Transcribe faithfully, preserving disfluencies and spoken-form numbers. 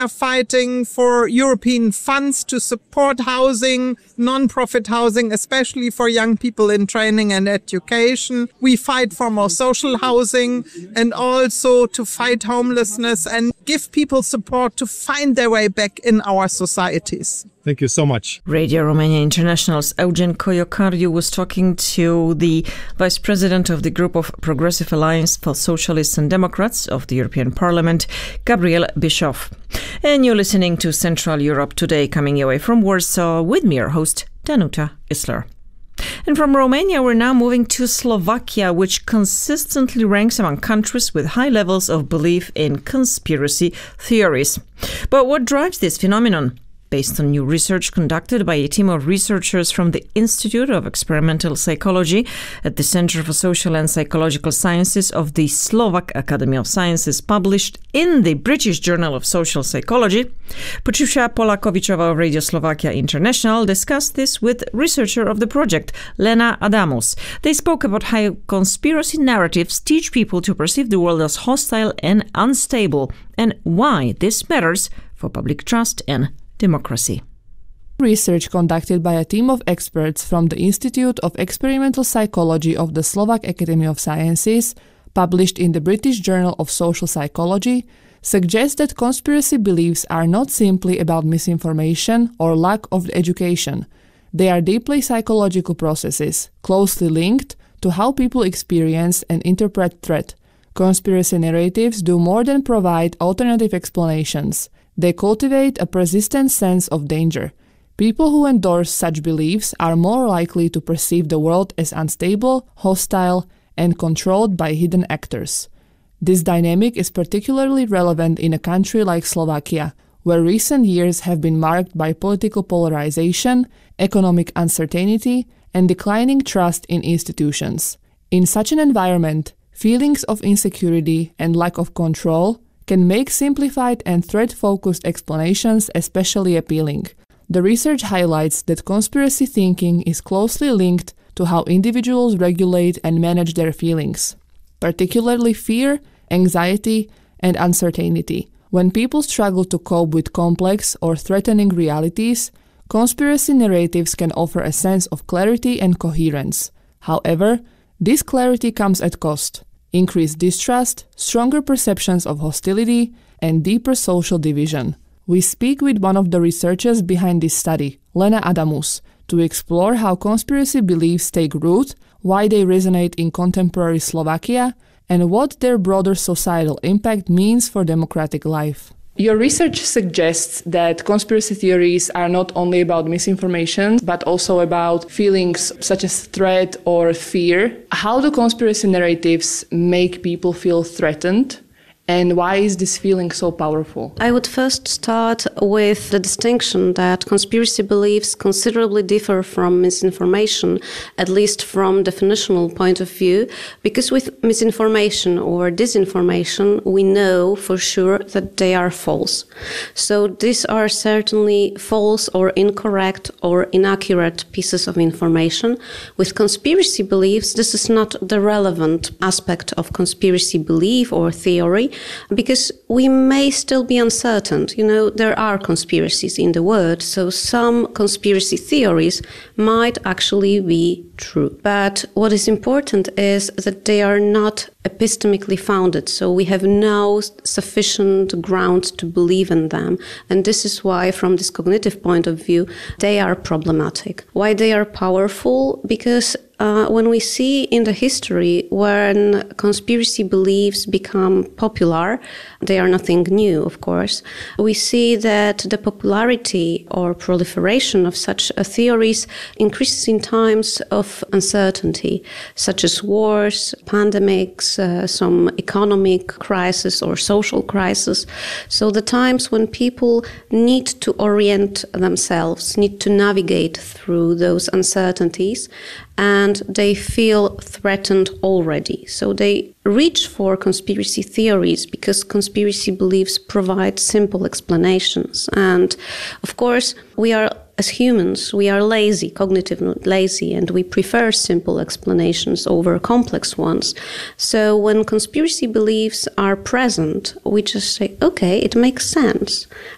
are fighting for European funds to support housing, non-profit housing, especially for young people in training and education. We fight for more social housing and also to fight homelessness and give people support to find their way back in our societies. Thank you so much. Radio Romania International's Eugen Coiocariu was talking to the Vice President of the Group of Progressive Alliance for Socialists and Democrats of the European Parliament, Gabriel Bischoff. And you're listening to Central Europe Today, coming your way from Warsaw with me, your host, Danuta Isler. And from Romania, we're now moving to Slovakia, which consistently ranks among countries with high levels of belief in conspiracy theories. But what drives this phenomenon? Based on new research conducted by a team of researchers from the Institute of Experimental Psychology at the Center for Social and Psychological Sciences of the Slovak Academy of Sciences, published in the British Journal of Social Psychology, Patricia Polakovičová of Radio Slovakia International discussed this with researcher of the project, Lena Adamus. They spoke about how conspiracy narratives teach people to perceive the world as hostile and unstable, and why this matters for public trust and democracy. Research conducted by a team of experts from the Institute of Experimental Psychology of the Slovak Academy of Sciences, published in the British Journal of Social Psychology, suggests that conspiracy beliefs are not simply about misinformation or lack of education. They are deeply psychological processes, closely linked to how people experience and interpret threat. Conspiracy narratives do more than provide alternative explanations. They cultivate a persistent sense of danger. People who endorse such beliefs are more likely to perceive the world as unstable, hostile, and controlled by hidden actors. This dynamic is particularly relevant in a country like Slovakia, where recent years have been marked by political polarization, economic uncertainty, and declining trust in institutions. In such an environment, feelings of insecurity and lack of control can make simplified and threat-focused explanations especially appealing. The research highlights that conspiracy thinking is closely linked to how individuals regulate and manage their feelings, particularly fear, anxiety, and uncertainty. When people struggle to cope with complex or threatening realities, conspiracy narratives can offer a sense of clarity and coherence. However, this clarity comes at cost. Increased distrust, stronger perceptions of hostility, and deeper social division. We speak with one of the researchers behind this study, Lena Adamus, to explore how conspiracy beliefs take root, why they resonate in contemporary Slovakia, and what their broader societal impact means for democratic life. Your research suggests that conspiracy theories are not only about misinformation, but also about feelings such as threat or fear. How do conspiracy narratives make people feel threatened? And why is this feeling so powerful? I would first start with the distinction that conspiracy beliefs considerably differ from misinformation, at least from definitional point of view, because with misinformation or disinformation, we know for sure that they are false. So these are certainly false or incorrect or inaccurate pieces of information. With conspiracy beliefs, this is not the relevant aspect of conspiracy belief or theory, because we may still be uncertain. You know, there are conspiracies in the world, so some conspiracy theories might actually be true. But what is important is that they are not epistemically founded, so we have no sufficient ground to believe in them. And this is why, from this cognitive point of view, they are problematic. Why they are powerful? Because Uh, when we see in the history when conspiracy beliefs become popular, they are nothing new, of course. We see that the popularity or proliferation of such uh, theories increases in times of uncertainty, such as wars, pandemics, uh, some economic crisis or social crisis. So the times when people need to orient themselves, need to navigate through those uncertainties, and they feel threatened already. So they reach for conspiracy theories because conspiracy beliefs provide simple explanations. And of course, we are, as humans, we are lazy, cognitively lazy, and we prefer simple explanations over complex ones. So when conspiracy beliefs are present, we just say, okay, it makes sense.